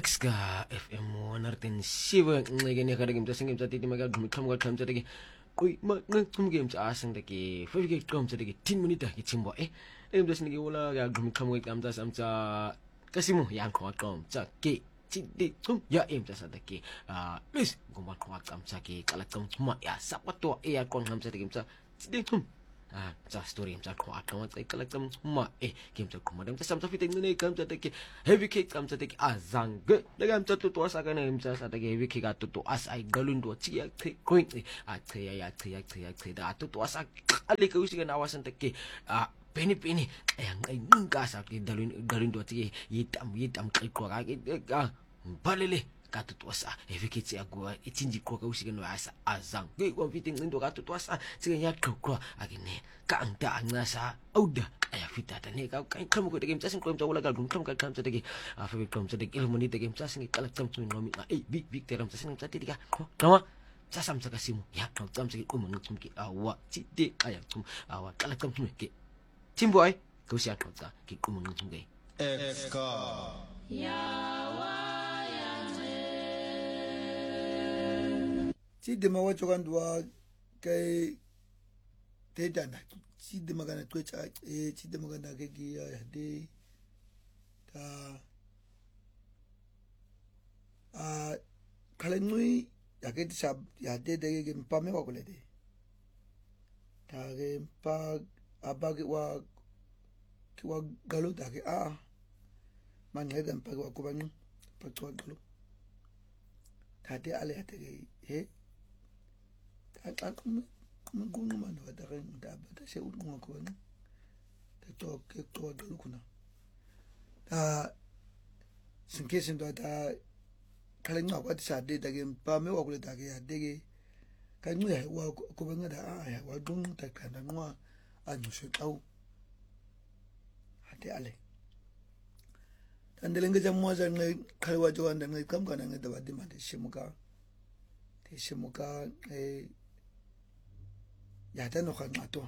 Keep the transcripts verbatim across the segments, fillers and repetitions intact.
Akska F M nartin siwa ngayon ya kadagim tasing game sa titi magal gumikam gal kam sa tigi kuy mag ngum game sa asang tagi five game kam sa tigi ten minute ki chimbo eh game tas nigi wala gal gumikam gal kam sa am sa kasimo yang ko kam sa ki chidi tum ya im sa tagi ah please gumat ko kam sa ki kalat kam cuma ya sapato eh kon kam sa tigi sa chidi tum ah sa story sa ko akam sa kalat kam cuma eh game sa kumadam sa samsa fiting ni kam sa tagi heavy kick kam sa tagi azang ge dagam sa tutu asa kana im sa sa tagi heavy kick atutu as ay galun do chi ya coin ah ya ya ya ya ya da tutu asa ali ka usigan awasan tagi ah peni peni ayang ay nungka sa ki dalun galun do chi yitam yitam kai ko ga ah balele katutu asa heavy kick si agua itinji ko ka usigan asa azang ge ko fiting ndo katutu asa sigan ya ko ko agine ka anda angasa auda aya fita tane ka kai kam ko tegem sasin ko wala gal gum kam ka kam sa tegi afa bi kam sa tegi ilmu ni tegem sasin kalak tam tu nomi ai big big teram sasin sa tegi ka kama sasam sa kasimu ya kam tam sa ko mun tum ki awa cide aya tum awa kalak tam tu ki timbo ai ko sia ko ta ki ko mun tum ki Eska yawa si dema wa chokan dua kai te dana si dema kana twecha e si dema kana ke gi ya de ta a kalengui ya ke sa ya de de ke mpa me wa kule de ta ke mpa aba ke wa ke wa galo ta ke a man he dan pa wa ko ban pa to galo ta de ale ta ke he ta kum kum man wa da ren da ba ta se un ko ne ta to ke to galo kuna ta sin ke sin da ta kalen ma wa ta de da ke pa me wa ko da ke ya de ke ka nyu ya wa ko ba nga da a ya wa dun ta ka na nwa a nyu se tau ate ale tan de lenga jam mo ja ngai khalwa jo an ngai kam kana ngai da ba de ma de shimuka te shimuka e ya ta no khan ma to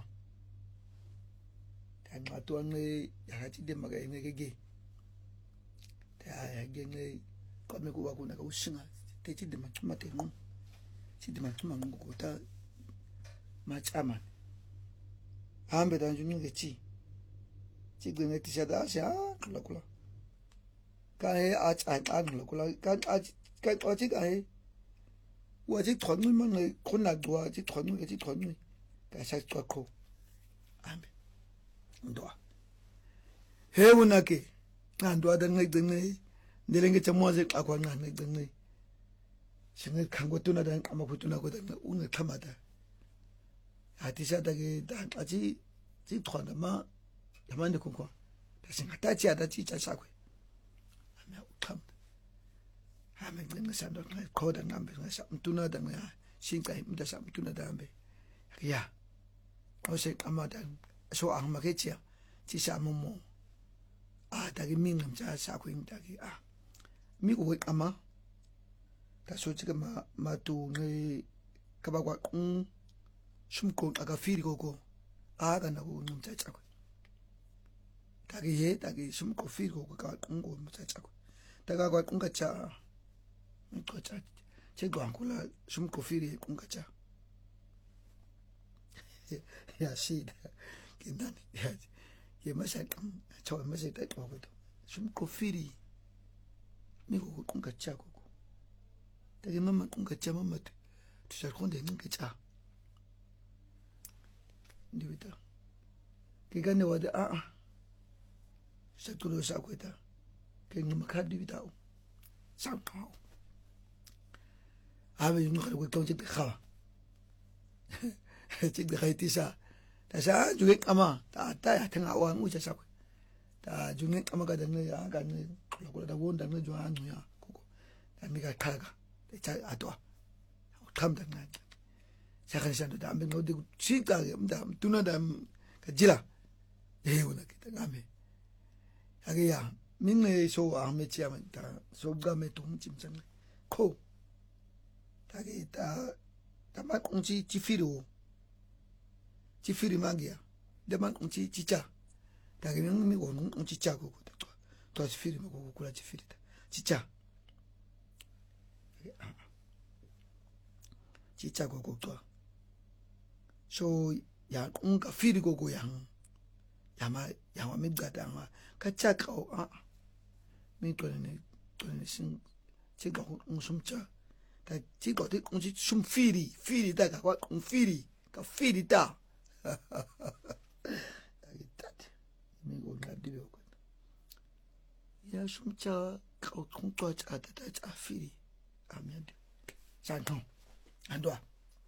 ta ma to ngai ya ha ti de ma ga ngai ge ge ta ya ge ngai ko me ko ba ko na ka usinga te ti de ma tuma te no ti de ma tuma ngo ko ta ma chama ambe dan junu ge chi chi ge ngai ti sa da sha kula kula ka he a cha a kula kula ka a ka o chi ka he wa chi thon mi ma ngai ko na do chi thon mi chi thon mi ka sa to ko ambe ndo he wona ke ando da ngai de ngai de lenge chamo ze akwa ngai de ngai singa kango tuna dan kama kutuna ko dan unga kamata atisa dage dan aji ji thona ma yamande ko ko ta singa ta ci ada ci cha sakwe ama ukam ama ngai sa ndo ngai ko dan ambe ngai sa tuna dan ya singa imda sa tuna dan ambe ya o se kamata so ang maketia ci sa momo a dage mingam cha sakwe dage a mi ko kama ta so chiga ma ma tu ngai ka ba kwa um sumko aga firi gogo aga na go num cha cha ko ta ge ye ta ge sumko firi gogo ka um go mu cha cha ko ta ga kwa um ka cha mi ko cha che go ankula sumko firi um ka cha ya shi ke nani ya ye ma sa kam cha ma sa ta ko ko sumko firi mi go um ka cha ko tagi mama kunga cha mama tu sa konde ngi cha ndivita kigane wada a a sa tulo sa kweta ke ngama khadi bitao sa tao ave yung khalo ko chik kha chik de khaiti sa ta sa juge kama ta ta ya tanga wa ngu cha sa ta juge kama ga dan ya ga ni ko da won dan jo anu ya ko ta mi ga khaga 자 아도 탐다 나 사간 산도 담배 어디 진짜게 엄다 두나다 가지라 에오나 기타 남에 하게야 민내 소 아메 지하면 다 소감에 동침상 코 다게 다 다만 공지 지피로 지피리 망이야 대만 공지 지자 다게 민미 오는 공지 짜고 또 지피리 먹고 그라 지피리다 지자 Chicha go go to. So ya unga firi go go yang. Yama yama mi gada nga. Kachaka o ah. Mi to ne to ne sing chiga un sumcha. Ta chiga de un sum firi firi da ka un firi ka firi da. That mi go na di ko. Ya sumcha ka un to cha ta ta firi. Amen. Santon. Andwa.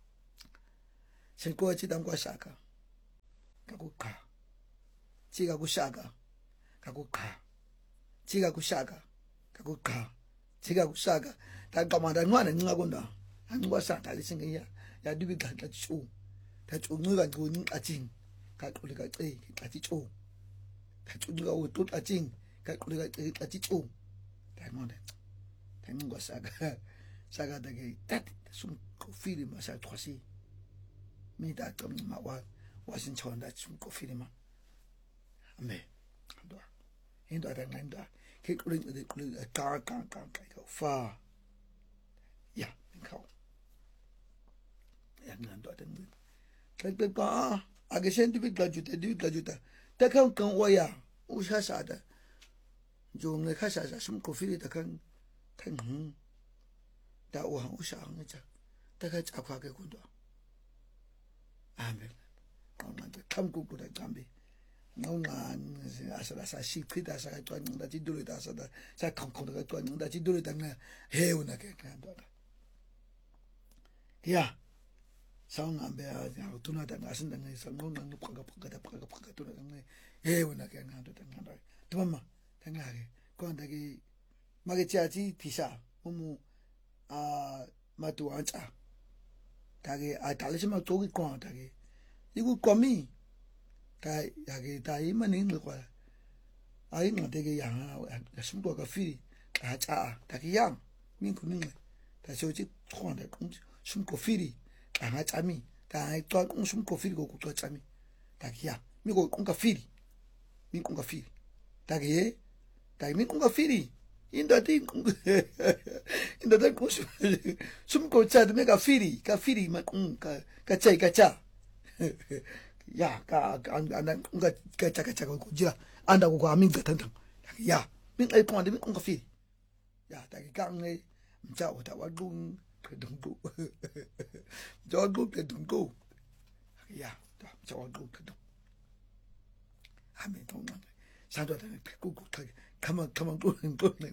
Senko chidam kwa shaka. Kakuka. Chiga kushaka. Kakuka. Chiga kushaka. Kakuka. Chiga kushaka. Ta kamanda ngwana ngakunda. Angwa santa lisinge ya. Ya dubi ka ta chu. Ta chu nga ngo ni aching. Ka kule ka tse ka ti chu. Ta chu nga wo tot aching. Ka kule ka tse ka ti chu. Ta ngone. Ta ngwa shaka. Shaka ta ke tat sum ko fili ma sa troisi. Mi da tom ma wa wa sin chon da sum ko fili ma. Ame. Ndo. Ndo da nganda. Ke kule de kule ka ka ka ka ka fa. Ya, ngau. Ya ngando da ngin. Ka pe pa a ke sen tu bi la juta du la juta. Ta kan kan wa ya. U sha sha da. Jo nge kha sha sha sum ko fili da kan kan hm. Da u hang u sha hang cha. Ta ka cha kwa ke ku do. Amen. Ngau na kam ku ku da gambe. Ngau na asala sa shi khida sa ka twa da ji dulu da sa da sa khong khong da twa da ji dulu da na he u na ke ka do da. Ya. Sa nga be a tu na da nga sin da nga sa ngau na pa ka pa ka da pa ka pa ka tu da nga he u na ke nga do da nga da. Tu ma da nga ke ko da ki ma ke cha ji ti sa mu 아 마도 안자 다게 아 달리시면 저기 거 다게 이거 거미 다 야게 다 이만인 거 아이 나 되게 양 심도가 피 아자 다게 양 민구는 다 저지 통한데 숨고 피리 아 짜미 다이 또 숨고 피리고 또 짜미 다게 양 미고 공가 피리 민공가 피리 다게 다이 민공가 피리 인다디 인다디 고스 숨고 차드메 가피리 가피리 막가 가짜이 가짜 야가 안안 가 가짜 가짜 고지라 안다고 고 아민 같은당 야 민ai pon데 민 가피리 야 다기 강네 자 오다 와둥 그둥고 저도 그둥고 야자 와둥 그둥 아멘 동안 산도다 꾹꾹하게 가만 가만 도는 도는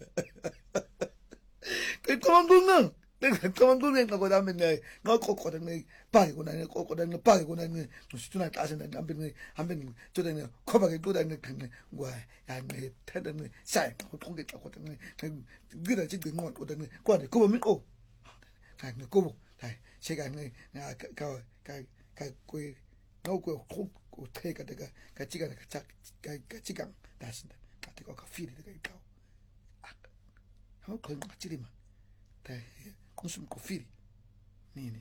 그 가만 도는 내가 가만 도는 거 그다음에 내가 꼬꼬는 빠기고 나는 꼬꼬는 빠기고 나는 수준을 따진다 남편이 한편 저는 코박에 도다는 그 뭐야 야내 태는 살 통게 잡거든 그래 지금 뭐 거든 거든 그거 믿고 가는 거고 다 시간에 가가가가 거기 너고 고 태가 내가 같이가 같이 같이가 다신다 같이가 카피리 내가 있고 아 어 그건 같이리만 다 콘숨 카피리 네네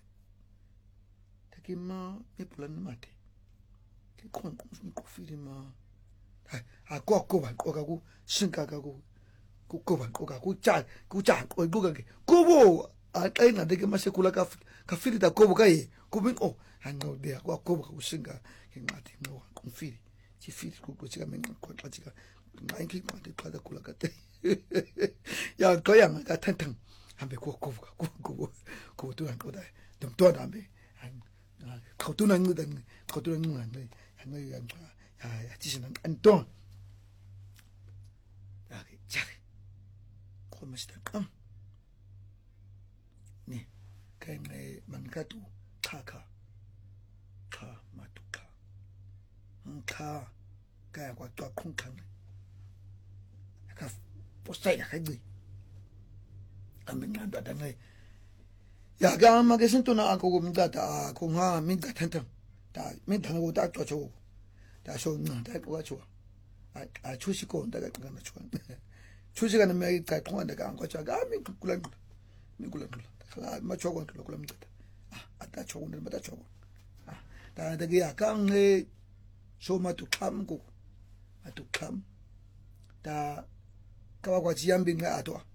타기마 메플란 마테 그건 콘숨 카피리마 아 꼬꼬반 꼬가고 신가가고 꼬꼬반 꼬가고 짜 꼬짜 꼬보가게 꼬보 아 까이나 되게 맛이 굴라가 카피리다 꼬보가이 꼬빈 어 한거 내가 꼬보가고 신가 마테 뭐 콘피리 ci fili ko ci gamen ko ci ga ngai ki ko de kada kula ka te ya ko ya ga tantang ambe ko ko ko ko ko to an ko da dum to da ambe ko to nan da ko to nan da han ga ya ya ci sin an to ya ja ko ma sta kam ni kai mai man ka tu ka ka ka ma tu ka 카 가야 또 콩칸 카 포스타야 하지 아민간다 다네 야가 아마게 신토나 아고 민다다 공하 민다 탄탄 다 민다고 다 쪼죠 다 쇼나 다 뭐가 좋아 아아 추시고 온다가 그거나 좋아 추시가는 매가 통한다가 안 거쳐가 민 굴란 민 굴란 아 맞춰고 굴란 아 아다 좋은데 맞다 좋고 아다 되게 약간 so matu kam go matu kam ta kawa kwa jiambi nga atwa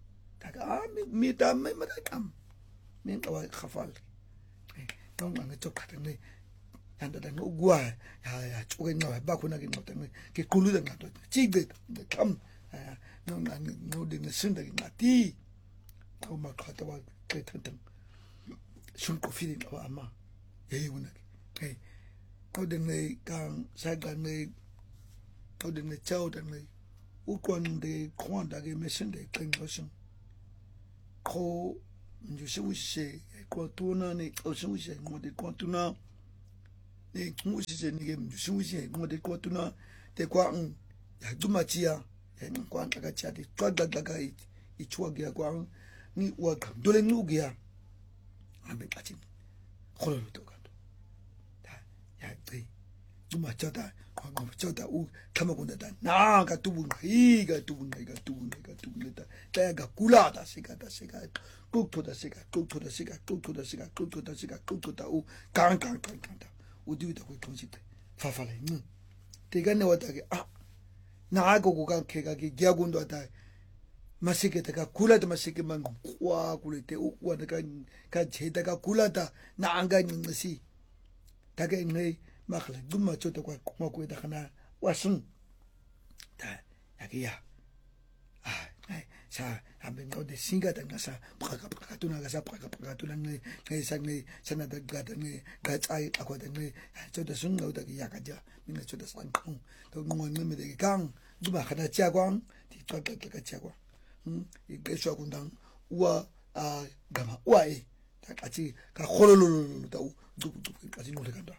daga ah mi ta me ma kam min kawa khafal tong ang chok khat ngai anda da no gwa ya ya chok ngai ba khuna ki ngot ngai ki kulu da ngat chi de kam no na no de ne sin da ngati ko ma khata wa ke thantang sun ko fi ni wa ama ye wona ke ko de ngai kang sa ga ngai ko de ngai chao da ngai u kon de khwan da ge me sin de kling lo sin ko nju se wise ko tuna ni o se wise mo de ko tuna ni mo se ni ge nju se wise mo de ko tuna te kwa n ya duma chia ya ni kwa ka chia de twa da da ga i i chwa ge kwa ni wa ka dole nu ge ya ambe ka chin kholo lo to ka da ya te duma cha da ko mo cha da u kama ko da na ka tu bu ngai ga tu bu ngai ga tu bu ngai ga tu bu da ta ga kula da se ga da se ga 꼭 토다 시가 꼭 토다 시가 꼭 토다 시가 꼭 토다 시가 꼭 토다 우 깡깡깡깡다 우디우다 그 동시대 파파래 응 대가 내왔다게 아 나하고 고가 개가게 기하군도 하다 마시게다가 굴라다 마시게만 와 굴때 우와다가 가 제다가 굴라다 나 안 가는 것이 다게 네 막래 dum마 쫓다가 고마고에다 하나 왔음 다 야기야 아 자, 한번 어디 신가다 가서 바가 바가 두나가서 바가 바가 두나네 세상에 산나다 가다네 가짜이 아고다네 저도 순가다기 야가자 민가 저도 산콩 또 뭐는 되게 강 누가 하나 자광 뒤쪽에 자광 음 이게 쇼군당 우와 아 가마 우아이 다 같이 가 호로로로 또 두두까지 노래 간다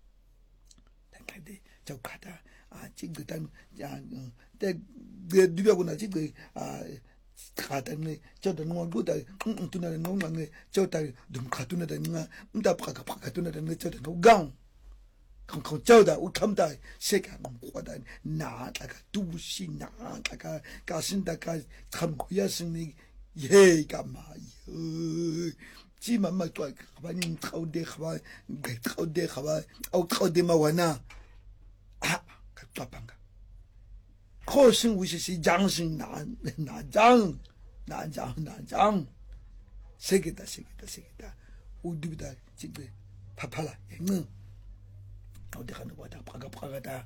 단가데 저 가다 아 찡그단 야때 누가구나 지금 아 가다네 저도 뭐 보다 응응투나 농망에 저다 좀 가투나다 나 음다 파가 파가투나다 네 저도 노강 강 저다 우탐다 세가 뭐다 나다가 두시 나다가 가신다가 참 고야스니 예가 마요 지만마 또 가바니 가운데 가바 가운데 가바 어 가운데 마와나 아 가빠방가 코신 우시시 장신 난 나장 나장 나장 세계다 세계다 세계다 우디비다 지금 파팔라 응 어디 가는 거다 파가 파가다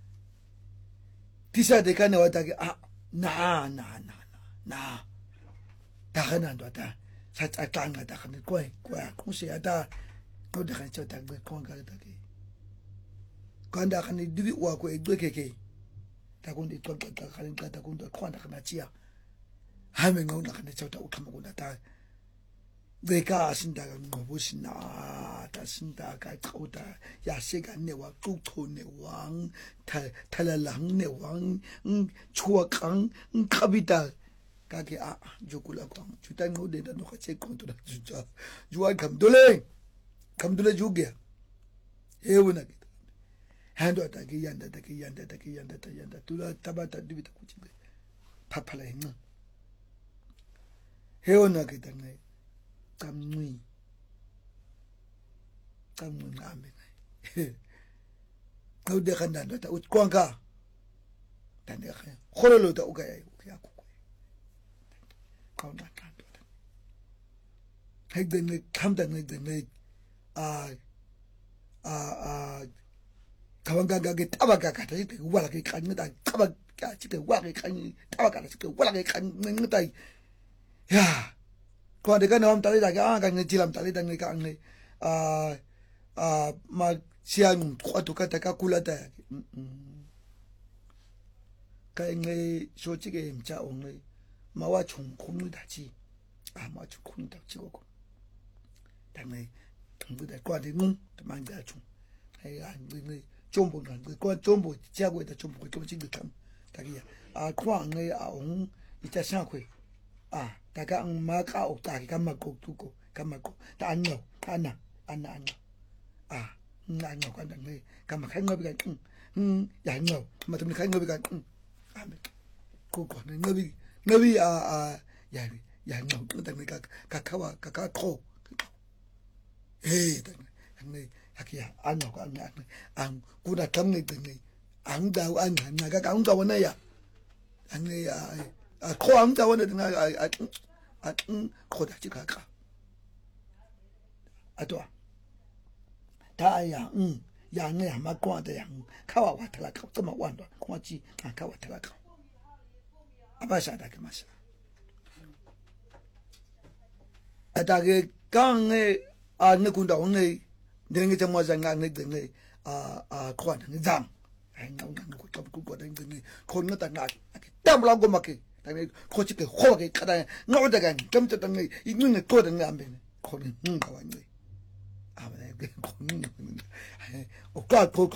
디사 데카네 왔다게 아나 나 나나 다가난도다 살짝 땅가다 가는 거야 거야 공시야다 어디 가는 저다 그 공가다게 간다 가는 디비 와고 에게게 다군데 또 가는 가다 군도 코안다 가나 지야 하면 나오나 근데 저다 오카먹고나 다 내가 신다가 뭐 보시나 다 신다가 거다 야세가 내와 뚝토네 왕 탈탈랑 내왕 추악강 카비다 가게 아 조kul라광 주단 노데다 너 같이 컨트라 주자 주아 감돌레 감돌레 주게 해오나게 한도 다기 yan다 다기 yan다 다기 yan다 다 yan다 둘다 타바타 디비다 ku치게 파팔라 했나 해오나게 당네 감누이 감누이 나메 너데 간다다 다 웃광가 단데 가 호로로다 오가야 오야 고고 가운데 간다 핵데네 탐다네 아아아 가방가게 따바가가 되게 와라게 간다 따바가 지게 와게 간 따바가 지게 와라게 간다 야 거기가 나온 딸이다가 간네 지람 딸이다네 간네 아아마 시안 과도가다가 굴라다 음 가잉네 솔직히 임자 오늘 마와 총 콤다지 아마 총 콤다 지고 당내 당부대 과대는 만자 총 해야 네 좀보는 그 좀보 지하고에다 좀보 좀 지금 참 다기야 아 광에 아옹 이자 상회 아 다가 마가 없다기 감마고 두고 감마고 다 안녕 안나 안나 안나 아 안녕 관당네 감마 한거비가 응 양녀 맞으면 한거비가 응 아멘 그거는 너비 너비 아아 야 양녀 그다음에 카카와 카카코 에이 당네 하기야 안 나고 안 나. 안 구다 담네 등네. 안 다고 안 나가 안 다원나야. 안네야. 아 코안 다원네 등아 啊嗯扩大这个个啊对啊他呀嗯呀呢嘛光的呀卡哇哇特拉卡这么晚了光机啊卡哇特拉卡啊不晓得干嘛是啊大概刚哎啊那kun da ngai ngai ta mo za nga ngai ngai a a khwan ngai jam ai ngau ngai ko top ko da ngai ko ngai ta nga tam la go make ta ngai ko chi ke ho ke kada ngau da gan tam ta ngai i ngai ko da ngai ambe ko ngai ka wa ngai a ba ngai ko ngai o ka ko